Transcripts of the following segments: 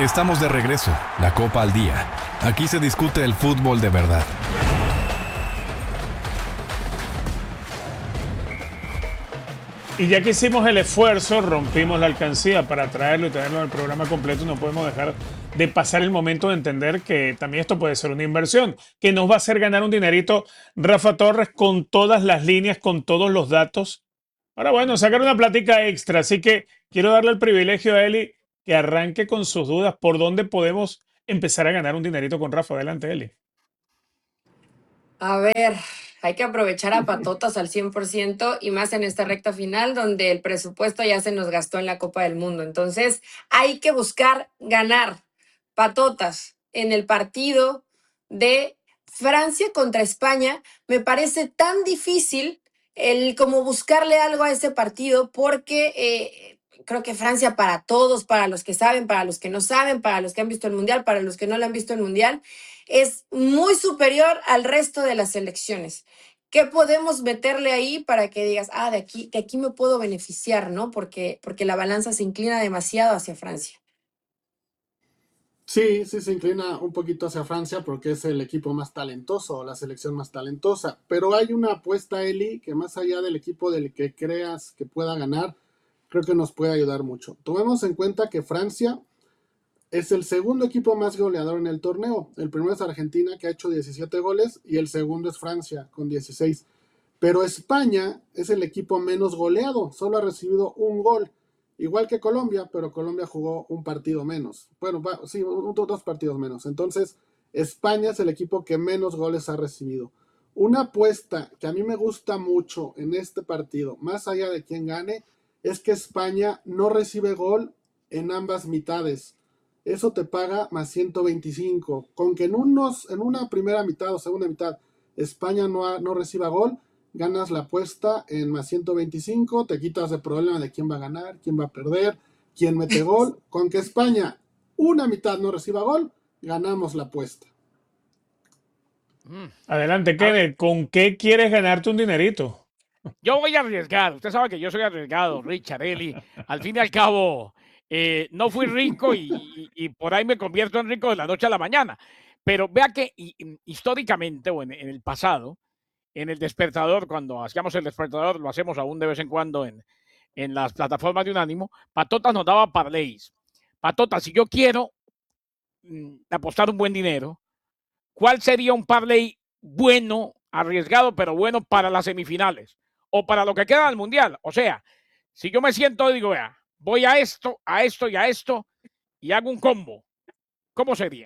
Estamos de regreso, la Copa al Día. Aquí se discute el fútbol de verdad. Y ya que hicimos el esfuerzo, rompimos la alcancía para traerlo y tenerlo en el programa completo, no podemos dejar de pasar el momento de entender que también esto puede ser una inversión, que nos va a hacer ganar un dinerito. Rafa Torres con todas las líneas, con todos los datos. Ahora, bueno, sacar una plática extra, así que quiero darle el privilegio a Eli que arranque con sus dudas. ¿Por dónde podemos empezar a ganar un dinerito con Rafa? Adelante, Eli. A ver, hay que aprovechar a Patotas al 100% y más en esta recta final donde el presupuesto ya se nos gastó en la Copa del Mundo. Entonces, hay que buscar ganar. Patotas en el partido de Francia contra España. Me parece tan difícil el como buscarle algo a ese partido porque creo que Francia para todos, para los que saben, para los que no saben, para los que han visto el Mundial, para los que no lo han visto el Mundial, es muy superior al resto de las selecciones. ¿Qué podemos meterle ahí para que digas, de aquí me puedo beneficiar, ¿no? Porque la balanza se inclina demasiado hacia Francia. Sí, sí se inclina un poquito hacia Francia porque es el equipo más talentoso, la selección más talentosa. Pero hay una apuesta, Eli, que más allá del equipo del que creas que pueda ganar, creo que nos puede ayudar mucho. Tomemos en cuenta que Francia es el segundo equipo más goleador en el torneo. El primero es Argentina, que ha hecho 17 goles, y el segundo es Francia, con 16. Pero España es el equipo menos goleado, solo ha recibido un gol. Igual que Colombia, pero Colombia jugó un partido menos. Bueno, sí, dos partidos menos. Entonces, España es el equipo que menos goles ha recibido. Una apuesta que a mí me gusta mucho en este partido, más allá de quién gane, es que España no recibe gol en ambas mitades. Eso te paga más 125. Con que en una primera mitad o segunda mitad España no reciba gol, ganas la apuesta en más 125, te quitas el problema de quién va a ganar, quién va a perder, quién mete gol. Con que España una mitad no reciba gol, ganamos la apuesta. Adelante, Kenneth. ¿Con qué quieres ganarte un dinerito? Yo voy a arriesgar. Usted sabe que yo soy arriesgado, Richard, Eli. Al fin y al cabo, no fui rico y por ahí me convierto en rico de la noche a la mañana. Pero vea que históricamente o en el pasado, en el despertador, cuando hacíamos el despertador, lo hacemos aún de vez en cuando en las plataformas de Unánimo, Patotas nos daba parlays. Patotas, si yo quiero apostar un buen dinero, ¿cuál sería un parlay bueno, arriesgado, pero bueno para las semifinales? O para lo que queda del Mundial. O sea, si yo me siento y digo, vea, voy a esto, a esto y a esto, y hago un combo, ¿cómo sería?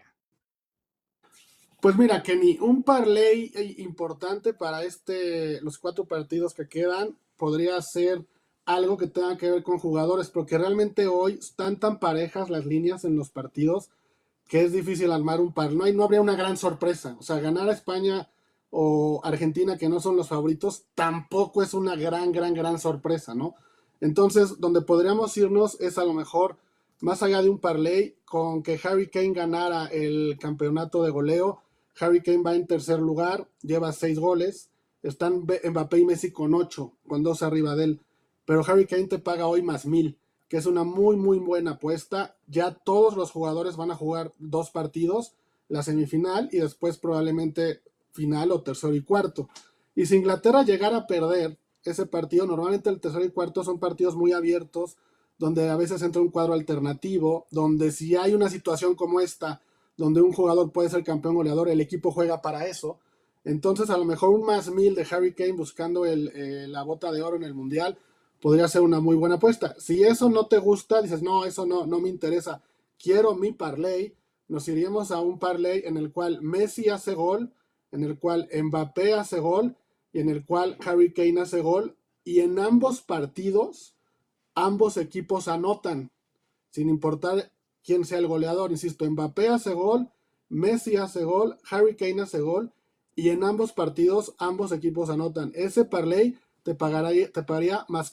Pues mira, Kenny, un parlay importante para los 4 partidos que quedan podría ser algo que tenga que ver con jugadores, porque realmente hoy están tan parejas las líneas en los partidos que es difícil armar un parlay. No habría una gran sorpresa. O sea, ganar a España o Argentina, que no son los favoritos, tampoco es una gran sorpresa, ¿no? Entonces, donde podríamos irnos es a lo mejor, más allá de un parlay, con que Harry Kane ganara el campeonato de goleo. Harry Kane va en tercer lugar, lleva 6 goles. Están Mbappé y Messi con 8, con 2 arriba de él. Pero Harry Kane te paga hoy más 1000, que es una muy buena apuesta. Ya todos los jugadores van a jugar 2 partidos, la semifinal y después probablemente final o tercero y cuarto. Y si Inglaterra llegara a perder ese partido, normalmente el tercero y cuarto son partidos muy abiertos, donde a veces entra un cuadro alternativo, donde si hay una situación como esta, donde un jugador puede ser campeón goleador, el equipo juega para eso. Entonces a lo mejor un más 1000 de Harry Kane buscando la bota de oro en el Mundial podría ser una muy buena apuesta. Si eso no te gusta, dices, no, eso no me interesa, quiero mi parlay, nos iríamos a un parlay en el cual Messi hace gol, en el cual Mbappé hace gol y en el cual Harry Kane hace gol, y en ambos partidos ambos equipos anotan, sin importar quién sea el goleador. Insisto, Mbappé hace gol, Messi hace gol, Harry Kane hace gol, y en ambos partidos ambos equipos anotan. Ese parlay te pagaría más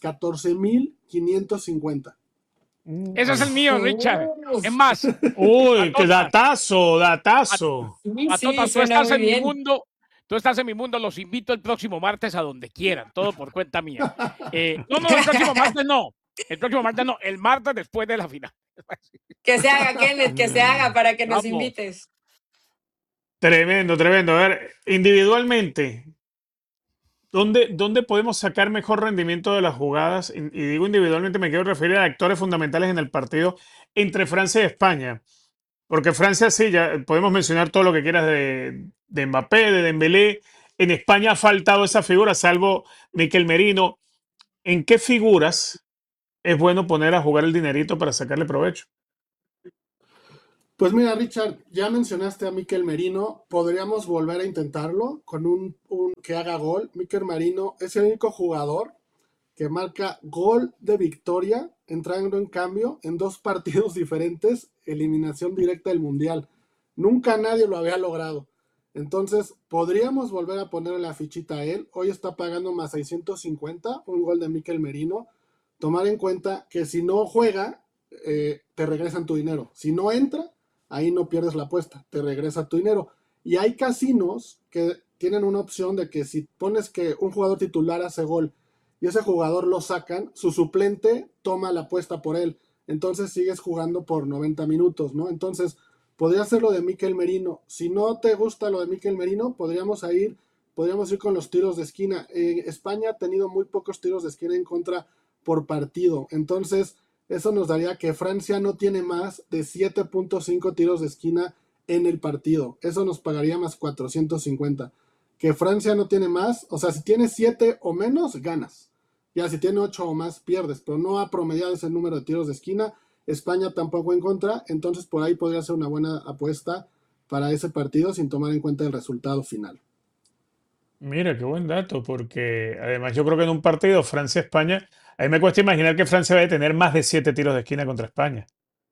14,550. Ese es el mío, Richard. Es más. Uy, qué datazo. Patotas, tú estás en mi mundo. Tú estás en mi mundo. Los invito el próximo martes a donde quieran. Todo por cuenta mía. No, el próximo martes no. El próximo martes no, el martes después de la final. Que se haga, Kenneth, que se haga para que nos Vamos. invites. Tremendo, tremendo. A ver, individualmente, ¿dónde podemos sacar mejor rendimiento de las jugadas? Y digo individualmente, me quiero referir a actores fundamentales en el partido entre Francia y España. Porque Francia sí, ya podemos mencionar todo lo que quieras de Mbappé, de Dembélé. En España ha faltado esa figura, salvo Mikel Merino. ¿En qué figuras es bueno poner a jugar el dinerito para sacarle provecho? Pues mira, Richard, ya mencionaste a Mikel Merino, podríamos volver a intentarlo con un que haga gol. Mikel Merino es el único jugador que marca gol de victoria entrando en cambio en 2 partidos diferentes, eliminación directa del Mundial. Nunca nadie lo había logrado. Entonces, podríamos volver a ponerle la fichita a él. Hoy está pagando más 650, un gol de Mikel Merino. Tomar en cuenta que si no juega, te regresan tu dinero. Si no entra, ahí no pierdes la apuesta, te regresa tu dinero. Y hay casinos que tienen una opción de que si pones que un jugador titular hace gol y ese jugador lo sacan, su suplente toma la apuesta por él. Entonces sigues jugando por 90 minutos, ¿no? Entonces, podría ser lo de Mikel Merino. Si no te gusta lo de Mikel Merino, podríamos ir con los tiros de esquina. España ha tenido muy pocos tiros de esquina en contra por partido. Entonces, eso nos daría que Francia no tiene más de 7.5 tiros de esquina en el partido. Eso nos pagaría más 450. Que Francia no tiene más, o sea, si tiene 7 o menos, ganas. Ya si tiene 8 o más, pierdes, pero no ha promediado ese número de tiros de esquina. España tampoco en contra, entonces por ahí podría ser una buena apuesta para ese partido sin tomar en cuenta el resultado final. Mira, qué buen dato, porque además yo creo que en un partido Francia-España, a mí me cuesta imaginar que Francia vaya a tener más de 7 tiros de esquina contra España.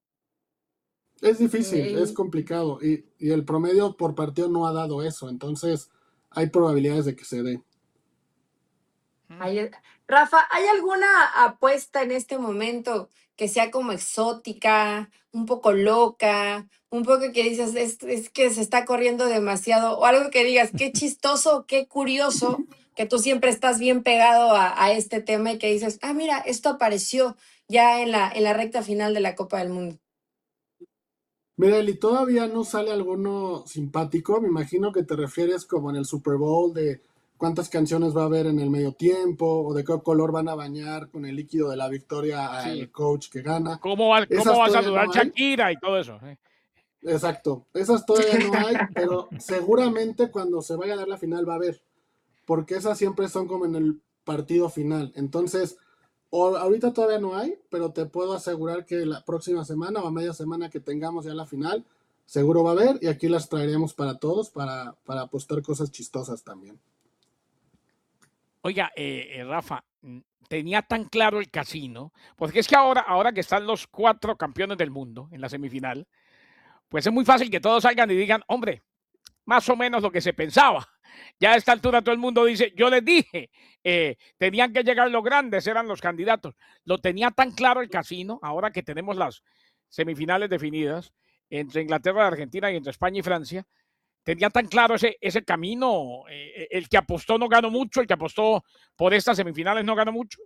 Es difícil, Sí. es complicado y el promedio por partido no ha dado eso, entonces hay probabilidades de que se dé. Rafa, ¿hay alguna apuesta en este momento que sea como exótica, un poco loca, un poco que dices, es que se está corriendo demasiado, o algo que digas, qué chistoso, qué curioso, que tú siempre estás bien pegado a este tema y que dices, ah, mira, esto apareció ya en la recta final de la Copa del Mundo? Mira, Eli, todavía no sale alguno simpático, me imagino que te refieres como en el Super Bowl de cuántas canciones va a haber en el medio tiempo o de qué color van a bañar con el líquido de la victoria al coach que gana. ¿Cómo va a todavía saludar no hay. Shakira y todo eso? Exacto, esas todavía no hay, pero seguramente cuando se vaya a dar la final va a haber, porque esas siempre son como en el partido final. Entonces, ahorita todavía no hay, pero te puedo asegurar que la próxima semana o a media semana que tengamos ya la final, seguro va a haber y aquí las traeremos para todos para apostar cosas chistosas también. Oiga, Rafa, tenía tan claro el casino, porque es que ahora que están los 4 campeones del mundo en la semifinal, pues es muy fácil que todos salgan y digan, hombre, más o menos lo que se pensaba. Ya a esta altura todo el mundo dice, yo les dije, tenían que llegar los grandes, eran los candidatos. Lo tenía tan claro el casino, ahora que tenemos las semifinales definidas entre Inglaterra y Argentina y entre España y Francia, tenía tan claro ese camino, el que apostó no ganó mucho, el que apostó por estas semifinales no ganó mucho.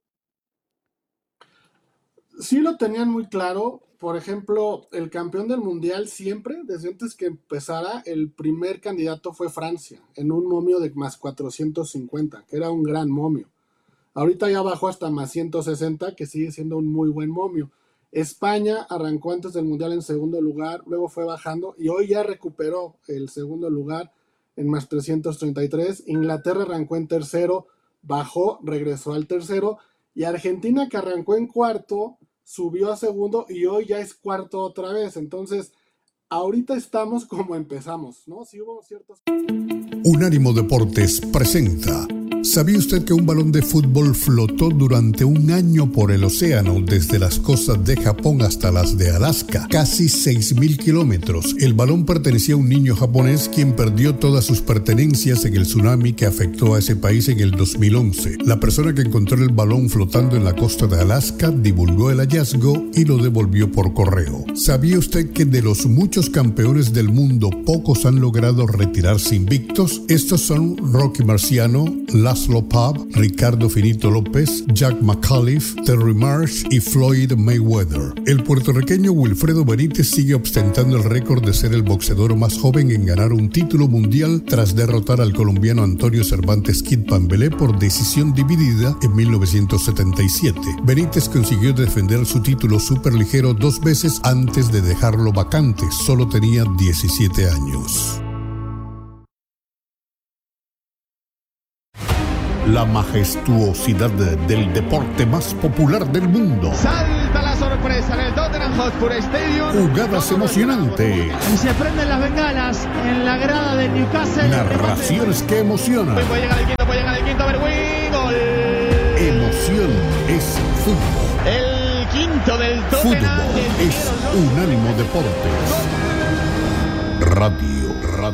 Sí lo tenían muy claro. Por ejemplo, el campeón del mundial siempre, desde antes que empezara, el primer candidato fue Francia, en un momio de más 450, que era un gran momio. Ahorita ya bajó hasta más 160, que sigue siendo un muy buen momio. España arrancó antes del mundial en segundo lugar, luego fue bajando y hoy ya recuperó el segundo lugar en más 333. Inglaterra arrancó en tercero, bajó, regresó al tercero. Y Argentina, que arrancó en cuarto, subió a segundo y hoy ya es cuarto otra vez. Entonces, ahorita estamos como empezamos, ¿no? Sí hubo ciertos... Unánimo Deportes presenta. ¿Sabía usted que un balón de fútbol flotó durante un año por el océano desde las costas de Japón hasta las de Alaska? Casi 6.000 kilómetros. El balón pertenecía a un niño japonés quien perdió todas sus pertenencias en el tsunami que afectó a ese país en el 2011. La persona que encontró el balón flotando en la costa de Alaska divulgó el hallazgo y lo devolvió por correo. ¿Sabía usted que de los muchos campeones del mundo pocos han logrado retirarse invictos? Estos son Rocky Marciano, La Laszlo Pav, Ricardo Finito López, Jack McAuliffe, Terry Marsh y Floyd Mayweather. El puertorriqueño Wilfredo Benítez sigue ostentando el récord de ser el boxeador más joven en ganar un título mundial tras derrotar al colombiano Antonio Cervantes Kid Pambelé por decisión dividida en 1977. Benítez consiguió defender su título superligero 2 veces antes de dejarlo vacante. Solo tenía 17 años. La majestuosidad del deporte más popular del mundo. Salta la sorpresa en el Tottenham Hotspur Stadium. Jugadas emocionantes. Y se prenden las bengalas en la grada de Newcastle. Narraciones que emocionan. Puede llegar el quinto, Berwin. Gol. Emoción es fútbol. El quinto del Tottenham. Fútbol es Unánimo Deportes. Radio.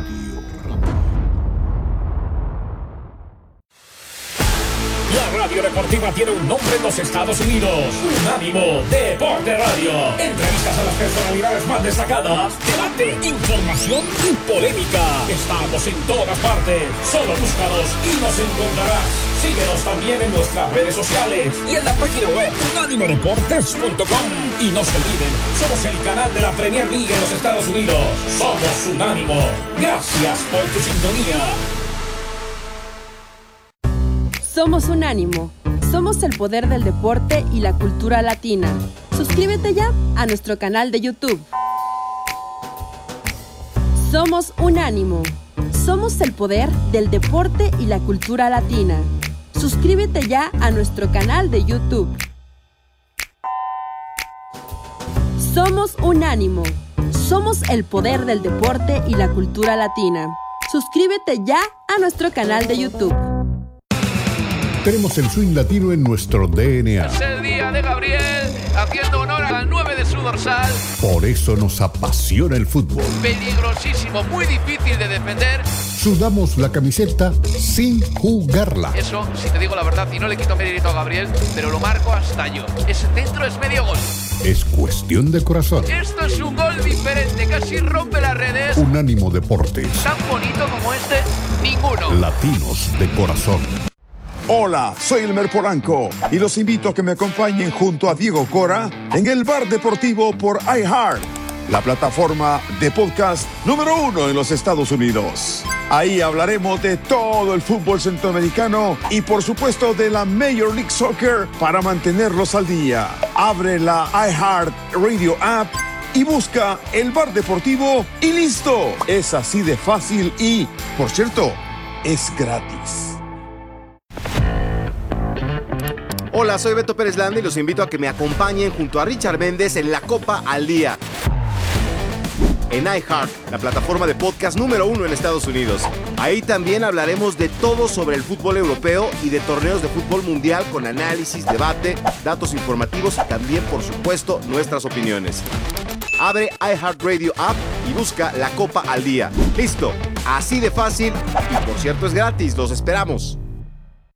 La radio deportiva tiene un nombre en los Estados Unidos. Unánimo Deporte Radio. Entrevistas a las personalidades más destacadas. Debate, información y polémica. Estamos en todas partes. Solo búscanos y nos encontrarás. Síguenos también en nuestras redes sociales y en la página web unánimodeportes.com. Y no se olviden, somos el canal de la Premier League en los Estados Unidos. Somos Unánimo. Gracias por tu sintonía. Somos Unánimo. Somos el poder del deporte y la cultura latina. Suscríbete ya a nuestro canal de YouTube. Somos Unánimo. Somos el poder del deporte y la cultura latina. Suscríbete ya a nuestro canal de YouTube. Somos Unánimo. Somos el poder del deporte y la cultura latina. Suscríbete ya a nuestro canal de YouTube. Tenemos el swing latino en nuestro DNA. Es el día de Gabriel, haciendo honor al 9 de su dorsal. Por eso nos apasiona el fútbol. Peligrosísimo, muy difícil de defender. Sudamos la camiseta sin jugarla. Eso, si te digo la verdad, y no le quito mérito a Gabriel, pero lo marco hasta yo. Ese centro es medio gol. Es cuestión de corazón. Esto es un gol diferente, casi rompe las redes. Unánimo Deportes. Tan bonito como este, ninguno. Latinos de corazón. Hola, soy Elmer Polanco y los invito a que me acompañen junto a Diego Cora en el Bar Deportivo por iHeart, la plataforma de podcast número 1 en los Estados Unidos. Ahí hablaremos de todo el fútbol centroamericano y por supuesto de la Major League Soccer para mantenerlos al día. Abre la iHeart Radio app y busca el Bar Deportivo y listo. Es así de fácil y, por cierto, es gratis. Hola, soy Beto Pérez Landa y los invito a que me acompañen junto a Richard Méndez en La Copa al Día. En iHeart, la plataforma de podcast número 1 en Estados Unidos. Ahí también hablaremos de todo sobre el fútbol europeo y de torneos de fútbol mundial con análisis, debate, datos informativos y también, por supuesto, nuestras opiniones. Abre iHeartRadio app y busca La Copa al Día. ¡Listo! Así de fácil y, por cierto, es gratis. ¡Los esperamos!